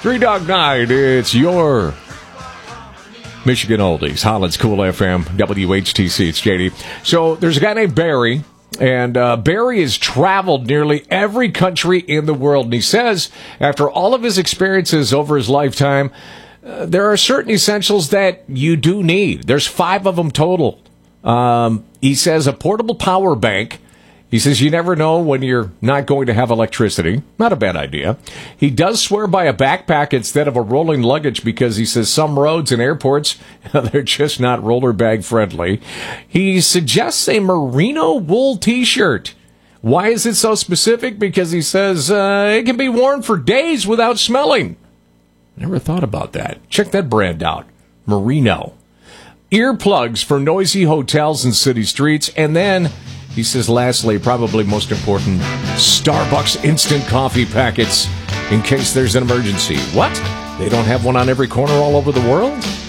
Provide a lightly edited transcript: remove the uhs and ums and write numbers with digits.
Three Dog Night, it's your Michigan Oldies. Holland's Cool FM, WHTC, it's JD. So there's a guy named Barry, and Barry has traveled nearly every country in the world. And he says, after all of his experiences over his lifetime, there are certain essentials that you do need. There's 5 of them total. He says a portable power bank. He says you never know when you're not going to have electricity. Not a bad idea. He does swear by a backpack instead of a rolling luggage because he says some roads and airports, they're just not roller bag friendly. He suggests a merino wool t-shirt. Why is it so specific? Because he says it can be worn for days without smelling. Never thought about that. Check that brand out. Merino. Earplugs for noisy hotels and city streets. And then, he says, lastly, probably most important, Starbucks instant coffee packets in case there's an emergency. What? They don't have one on every corner all over the world?